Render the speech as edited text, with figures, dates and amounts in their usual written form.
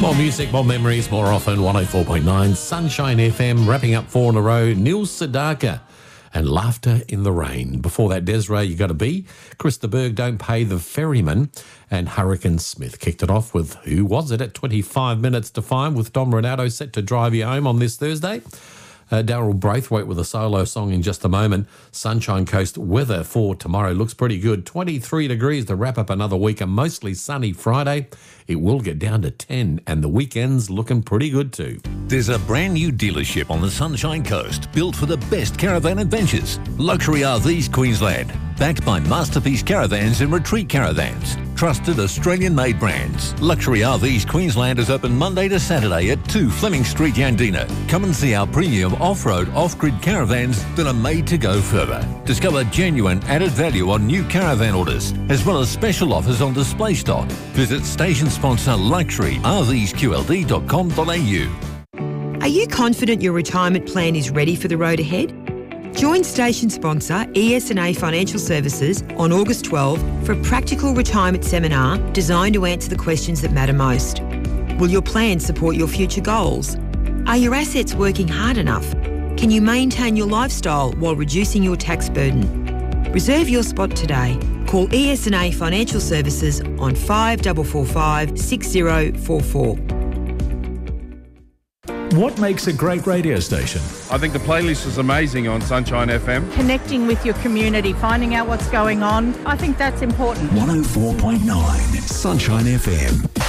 More music, more memories, more often. 104.9 Sunshine FM, wrapping up 4 in a row. Neil Sedaka and Laughter in the Rain. Before that, Desiree, You Gotta Be. Chris de Burgh, Don't Pay the Ferryman. And Hurricane Smith kicked it off with Who Was It at 25 minutes to 5 with Dom Renato set to drive you home on this Thursday. Daryl Braithwaite with a solo song in just a moment. Sunshine Coast weather for tomorrow looks pretty good. 23 degrees to wrap up another week, a mostly sunny Friday. It will get down to 10 and the weekend's looking pretty good too. There's a brand new dealership on the Sunshine Coast built for the best caravan adventures. Luxury RVs Queensland, backed by Masterpiece Caravans and Retreat Caravans. Trusted Australian-made brands. Luxury RVs Queensland is open Monday to Saturday at 2 Fleming Street, Yandina. Come and see our premium off-road, off-grid caravans that are made to go further. Discover genuine added value on new caravan orders, as well as special offers on display stock. Visit station sponsor luxuryrvsqld.com.au. Are you confident your retirement plan is ready for the road ahead? Join station sponsor ES&A Financial Services on August 12 for a practical retirement seminar designed to answer the questions that matter most. Will your plan support your future goals? Are your assets working hard enough? Can you maintain your lifestyle while reducing your tax burden? Reserve your spot today. Call ES&A Financial Services on 5445 6044. What makes a great radio station? I think the playlist is amazing on Sunshine FM. Connecting with your community, finding out what's going on. I think that's important. 104.9 Sunshine FM.